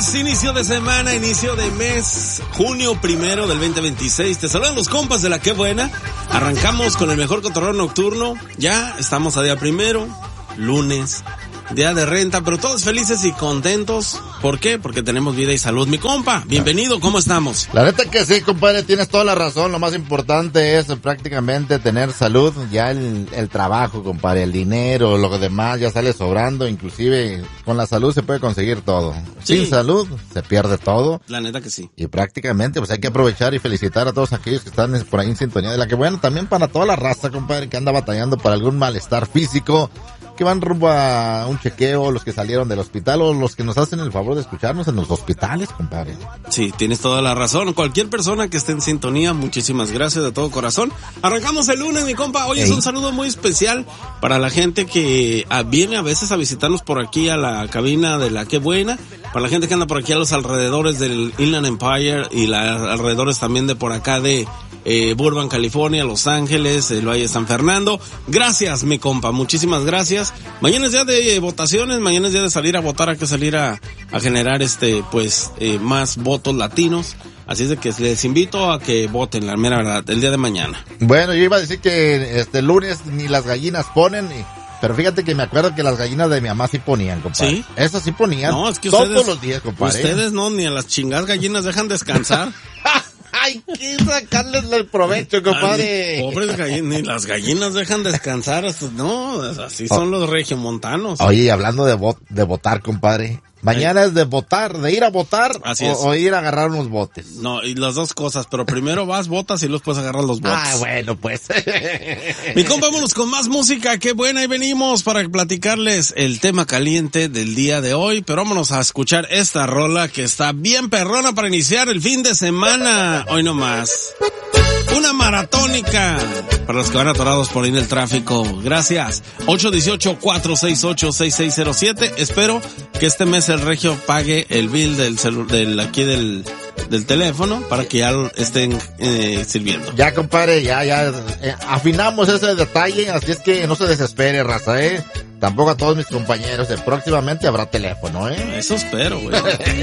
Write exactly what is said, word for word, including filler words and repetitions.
lunes, inicio de semana, inicio de mes, junio primero del veinte veintiséis. Te saludan los compas de la Qué Buena. Arrancamos con el mejor cotorreo nocturno. Ya estamos a día primero, lunes, día de renta, pero todos felices y contentos. ¿Por qué? Porque tenemos vida y salud. Mi compa, bienvenido, ¿cómo estamos? La neta que sí, compadre, tienes toda la razón. Lo más importante es prácticamente tener salud. Ya el, el trabajo, compadre, el dinero, lo demás ya sale sobrando. Inclusive con la salud se puede conseguir todo. Sí. Sin salud se pierde todo. La neta que sí. Y prácticamente pues hay que aprovechar y felicitar a todos aquellos que están por ahí en sintonía de la que bueno. También para toda la raza, compadre, que anda batallando por algún malestar físico, que van rumbo a un chequeo, los que salieron del hospital o los que nos hacen el favor de escucharnos en los hospitales, compadre. Sí, tienes toda la razón. Cualquier persona que esté en sintonía, muchísimas gracias de todo corazón. Arrancamos el lunes, mi compa. Hoy es un saludo muy especial para la gente que ah, viene a veces a visitarnos por aquí a la cabina de la Qué Buena. Para la gente que anda por aquí a los alrededores del Inland Empire y la, alrededores también de por acá de eh, Burbank, California, Los Ángeles, el Valle de San Fernando. Gracias, mi compa. Muchísimas gracias. Mañana es día de votaciones, mañana es día de salir a votar, hay que salir a, a generar este, pues, eh, más votos latinos. Así es de que les invito a que voten, la mera verdad, el día de mañana. Bueno, yo iba a decir que este lunes ni las gallinas ponen, pero fíjate que me acuerdo que las gallinas de mi mamá sí ponían, compadre. ¿Sí? Esas sí ponían. No, es que todos ustedes, los días, compadre. Ustedes no, ni a las chingadas gallinas dejan descansar. Hay que sacarles el provecho, compadre. Ay, pobres gallinas, ni las gallinas dejan descansar. No, así son oh. los regiomontanos. Oye, hablando de, vo- de votar, compadre. Mañana es de votar, de ir a votar o, o ir a agarrar unos botes. No, y las dos cosas, pero primero vas, votas y luego puedes agarrar los botes. Ah, bueno, pues. Mi compa, vámonos con más música. Qué buena, ahí venimos para platicarles el tema caliente del día de hoy. Pero vámonos a escuchar esta rola que está bien perrona para iniciar el fin de semana. Hoy nomás. Una maratónica para los que van atorados por ahí en el tráfico. Gracias. ocho uno ocho, cuatro seis ocho, seis seis cero siete. Espero que este mes el regio pague el bill del celu- del aquí del del teléfono para que ya lo estén eh, sirviendo. Ya, compadre, ya, ya eh, afinamos ese detalle, así es que no se desespere, raza, eh. Tampoco a todos mis compañeros, eh, próximamente habrá teléfono, eh. Eso espero, güey.